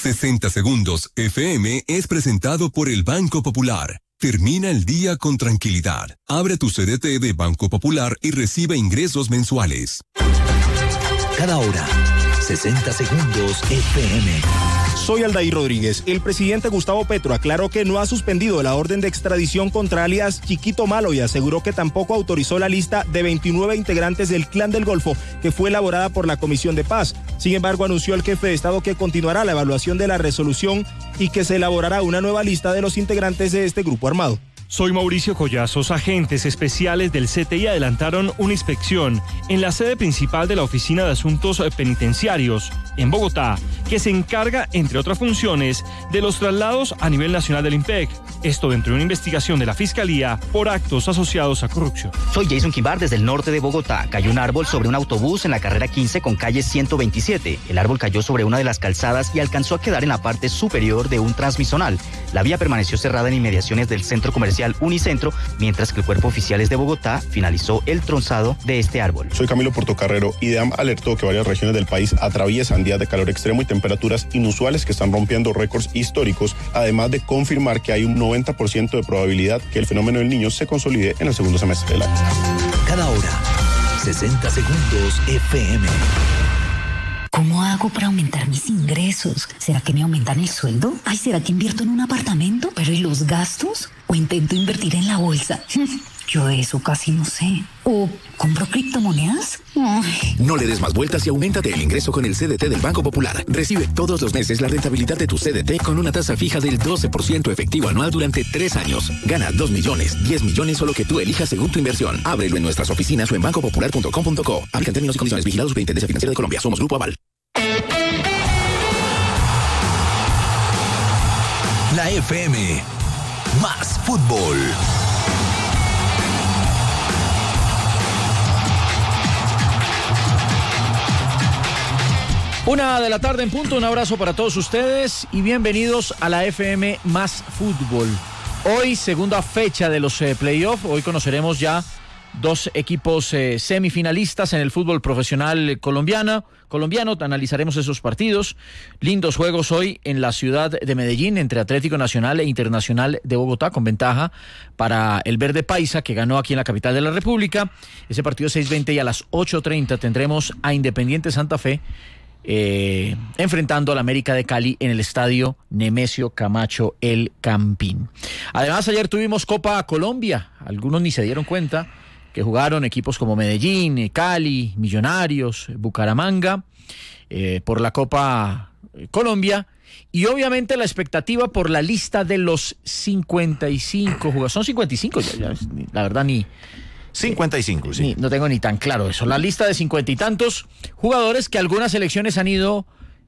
60 Segundos FM es presentado por el Banco Popular. Termina el día con tranquilidad. Abre tu CDT de Banco Popular y recibe ingresos mensuales. Cada hora, 60 Segundos FM. Soy Aldair Rodríguez. El presidente Gustavo Petro aclaró que no ha suspendido la orden de extradición contra alias Chiquito Malo y aseguró que tampoco autorizó la lista de 29 integrantes del Clan del Golfo que fue elaborada por la Comisión de Paz. Sin embargo, anunció el jefe de Estado que continuará la evaluación de la resolución y que se elaborará una nueva lista de los integrantes de este grupo armado. Soy Mauricio Collazos. Agentes especiales del CTI adelantaron una inspección en la sede principal de la Oficina de Asuntos Penitenciarios en Bogotá, que se encarga, entre otras funciones, de los traslados a nivel nacional del IMPEC. Esto dentro de una investigación de la Fiscalía por actos asociados a corrupción. Soy Jason Quimbar desde el norte de Bogotá. Cayó un árbol sobre un autobús en la carrera 15 con calle 127. El árbol cayó sobre una de las calzadas y alcanzó a quedar en la parte superior de un transmisonal. La vía permaneció cerrada en inmediaciones del centro comercial Unicentro, mientras que el Cuerpo Oficiales de Bogotá finalizó el tronzado de este árbol. Soy Camilo Portocarrero. IDEAM alertó que varias regiones del país atraviesan días de calor extremo y temperaturas inusuales que están rompiendo récords históricos, además de confirmar que hay un 90% de probabilidad que el fenómeno del Niño se consolide en el segundo semestre del año. Cada hora, 60 Segundos FM. ¿Cómo hago para aumentar mis ingresos? ¿Será que me aumentan el sueldo? Ay, ¿será que invierto en un apartamento? ¿Pero y los gastos? ¿O intento invertir en la bolsa? Yo de eso casi no sé. ¿O compro criptomonedas? Ay. No le des más vueltas y auméntate el ingreso con el CDT del Banco Popular. Recibe todos los meses la rentabilidad de tu CDT con una tasa fija del 12% efectivo anual durante 3 años. Gana 2 millones, 10 millones o lo que tú elijas según tu inversión. Ábrelo en nuestras oficinas o en bancopopular.com.co. Aplican términos y condiciones. Vigilados Superintendencia Financiera de Colombia. Somos Grupo Aval. La FM. Más fútbol. Una de la tarde en punto, un abrazo para todos ustedes y bienvenidos a la FM Más Fútbol. Hoy, segunda fecha de los playoffs, hoy conoceremos ya 2 equipos semifinalistas en el fútbol profesional colombiano. Analizaremos esos partidos. Lindos juegos hoy en la ciudad de Medellín entre Atlético Nacional e Internacional de Bogotá, con ventaja para el Verde Paisa, que ganó aquí en la capital de la República. Ese partido 6:20 y a las 8:30 tendremos a Independiente Santa Fe enfrentando al América de Cali en el estadio Nemesio Camacho El Campín. Además, ayer tuvimos Copa Colombia. Algunos ni se dieron cuenta que jugaron equipos como Medellín, Cali, Millonarios, Bucaramanga por la Copa Colombia. Y obviamente la expectativa por la lista de los 55 jugadores. Son 55, ya, la verdad ni... 55, sí. No tengo ni tan claro eso. La lista de 50 y tantos jugadores que algunas selecciones han ido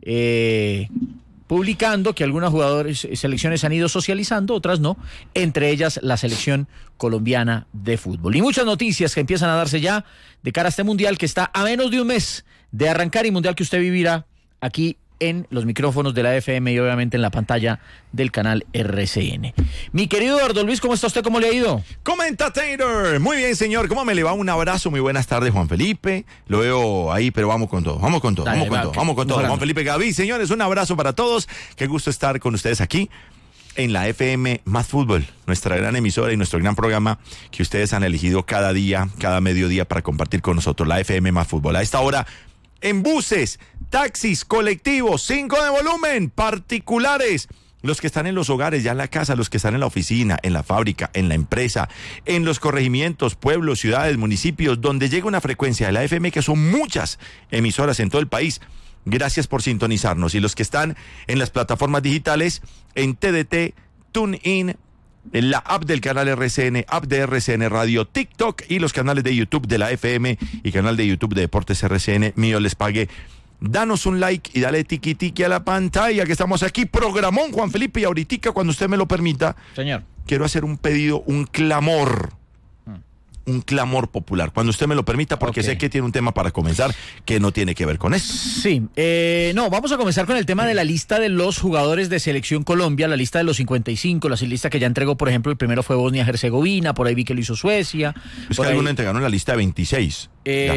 publicando, que algunas selecciones han ido socializando, otras no, entre ellas la selección colombiana de fútbol. Y muchas noticias que empiezan a darse ya de cara a este mundial que está a menos de un mes de arrancar, y mundial que usted vivirá aquí en los micrófonos de la FM y obviamente en la pantalla del canal RCN. Mi querido Eduardo Luis, ¿cómo está usted? ¿Cómo le ha ido? Comentator, muy bien, señor. ¿Cómo me le va? Un abrazo, muy buenas tardes, Juan Felipe. Lo veo ahí, pero vamos con todo. Vamos con todo. Juan Felipe, Gaby, señores, un abrazo para todos. Qué gusto estar con ustedes aquí en la FM Más Fútbol, nuestra gran emisora y nuestro gran programa que ustedes han elegido cada día, cada mediodía para compartir con nosotros, la FM Más Fútbol. A esta hora, en buses, taxis, colectivos, 5 de volumen, particulares, los que están en los hogares, ya en la casa, los que están en la oficina, en la fábrica, en la empresa, en los corregimientos, pueblos, ciudades, municipios, donde llega una frecuencia de la FM, que son muchas emisoras en todo el país. Gracias por sintonizarnos. Y los que están en las plataformas digitales, en TDT, TuneIn, en la app del canal RCN, app de RCN Radio, TikTok y los canales de YouTube de la FM y canal de YouTube de Deportes RCN, mío les pague. Danos un like y dale tiqui a la pantalla, que estamos aquí, programón, Juan Felipe, y ahorita, cuando usted me lo permita, señor, quiero hacer un pedido, un clamor un clamor popular, cuando usted me lo permita, porque sé que tiene un tema para comenzar que no tiene que ver con eso. Sí, no, vamos a comenzar con el tema de la lista de los jugadores de Selección Colombia, la lista de los 55, la lista que ya entregó, por ejemplo, el primero fue Bosnia-Herzegovina, por ahí vi que lo hizo Suecia. Es que algunos entregaron la lista de 26.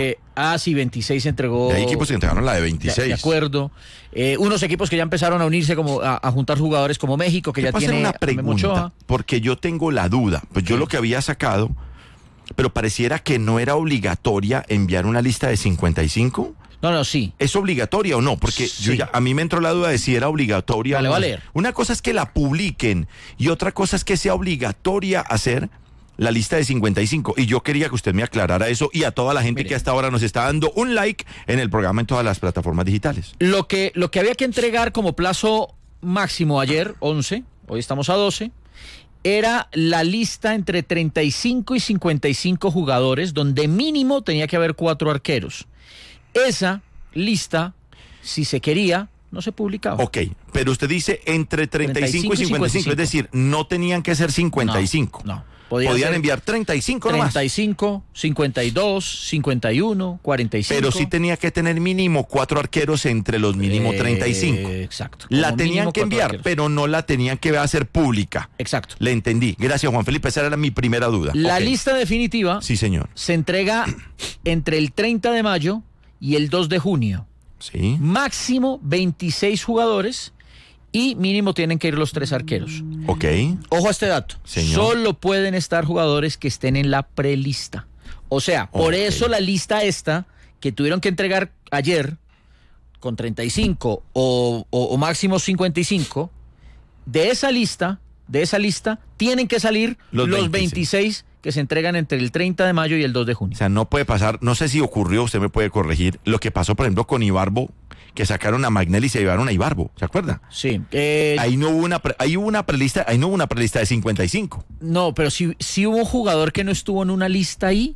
Sí, 26 entregó. Hay equipos que entregaron la de 26. De acuerdo. Unos equipos que ya empezaron a unirse como a juntar jugadores como México, que ya tiene una pregunta, porque yo tengo la duda. Pues yo lo que había sacado, pero pareciera que no era obligatoria enviar una lista de 55. No, sí. ¿Es obligatoria o no? Porque a mí me entró la duda de si era obligatoria o no. Vale. Una cosa es que la publiquen y otra cosa es que sea obligatoria hacer la lista de 55. Y yo quería que usted me aclarara eso y a toda la gente que hasta ahora nos está dando un like en el programa en todas las plataformas digitales. Lo que había que entregar como plazo máximo ayer, 11, hoy estamos a 12, era la lista entre 35 y 55 jugadores, donde mínimo tenía que haber 4 arqueros. Esa lista, si se quería, no se publicaba. Ok, pero usted dice entre 35 y 55, es decir, no tenían que ser 55. No. Podían enviar 35 nomás. 35, 52, 51, 45. Pero sí tenía que tener mínimo 4 arqueros entre los mínimo 35. Exacto. La tenían que enviar, pero no la tenían que hacer pública. Exacto. Le entendí. Gracias, Juan Felipe. Esa era mi primera duda. La lista definitiva, sí, señor, se entrega entre el 30 de mayo y el 2 de junio. Sí. Máximo 26 jugadores. Y mínimo tienen que ir los 3 arqueros. Ok. Ojo a este dato. Señor. Solo pueden estar jugadores que estén en la prelista. O sea, por eso la lista esta que tuvieron que entregar ayer con 35 o máximo 55, de esa lista tienen que salir los 26 que se entregan entre el 30 de mayo y el 2 de junio. O sea, no puede pasar, no sé si ocurrió, usted me puede corregir, lo que pasó, por ejemplo, con Ibarbo, que sacaron a Magnelli y se llevaron a Ibarbo, ¿se acuerda? Sí. Ahí no hubo una prelista de 55. No, pero sí hubo un jugador que no estuvo en una lista ahí.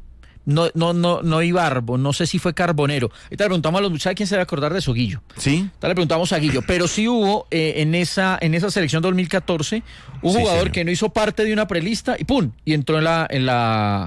No Ibarbo, no sé si fue Carbonero. Ahorita le preguntamos a los muchachos, ¿quién se va a acordar de eso? Guillo. Sí. Ahorita le preguntamos a Guillo, pero sí hubo en esa selección 2014 un jugador, señor, que no hizo parte de una prelista y ¡pum! Y entró en la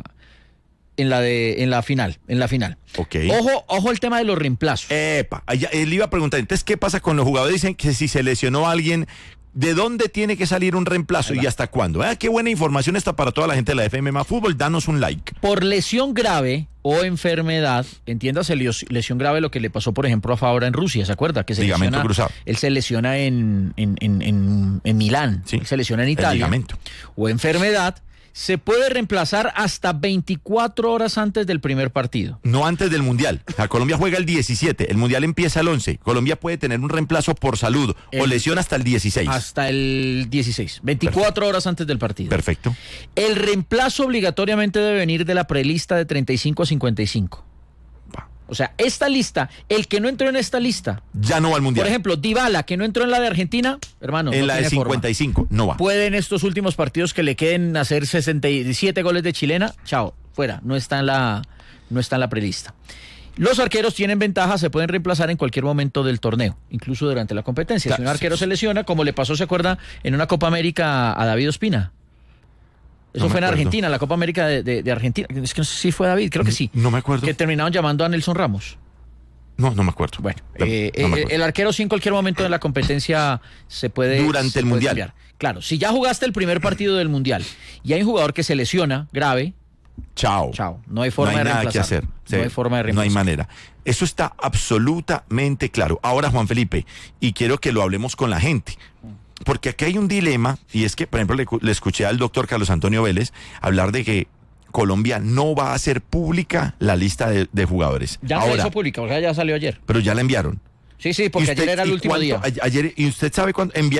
final. Okay. Ojo el tema de los reemplazos. Él iba a preguntar, entonces, ¿qué pasa con los jugadores? Dicen que si se lesionó a alguien, ¿de dónde tiene que salir un reemplazo y hasta cuándo? Qué buena información está para toda la gente de la FM Más Fútbol. Danos un like. Por lesión grave o enfermedad, entiéndase lesión grave, lo que le pasó, por ejemplo, a Fabra en Rusia, ¿se acuerda? Que se ligamento cruzado. Él se lesiona en Milán, sí, él se lesiona en Italia. El ligamento. O enfermedad. Se puede reemplazar hasta 24 horas antes del primer partido. No antes del Mundial. Colombia juega el 17, el Mundial empieza el 11. Colombia puede tener un reemplazo por salud o lesión hasta el 16. Hasta el 16, 24 Perfecto. Horas antes del partido. Perfecto. El reemplazo obligatoriamente debe venir de la prelista de 35 a 55. O sea, esta lista, el que no entró en esta lista, ya no va al Mundial. Por ejemplo, Dybala, que no entró en la de Argentina, hermano, en no la de 55, forma. No va. Pueden estos últimos partidos que le queden hacer 67 goles de chilena, chao, fuera, no está en la prelista. Los arqueros tienen ventaja, se pueden reemplazar en cualquier momento del torneo, incluso durante la competencia. Claro, si un arquero se lesiona, como le pasó, ¿se acuerda? En una Copa América a David Ospina. Eso fue en Argentina, la Copa América de Argentina. Es que no sé si fue David, creo que sí. No me acuerdo. Que terminaron llamando a Nelson Ramos. No me acuerdo. Bueno, el arquero sí en cualquier momento de la competencia se puede... Durante el Mundial. Cambiar. Claro, si ya jugaste el primer partido del Mundial y hay un jugador que se lesiona grave... Chao. No hay forma de reemplazar. No hay nada que hacer. No hay forma de reemplazar. No hay manera. Eso está absolutamente claro. Ahora, Juan Felipe, y quiero que lo hablemos con la gente. Porque aquí hay un dilema, y es que, por ejemplo, le escuché al doctor Carlos Antonio Vélez hablar de que Colombia no va a hacer pública la lista de jugadores. Ya se hizo pública, o sea, ya salió ayer. Pero ya la enviaron. Sí, porque ayer era el último día. Ayer, ¿y usted sabe cuándo enviaron?